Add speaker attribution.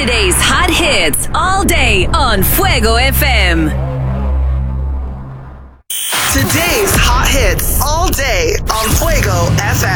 Speaker 1: Today's hot hits all day on Fuego FM.
Speaker 2: Today's hot hits all day on Fuego FM.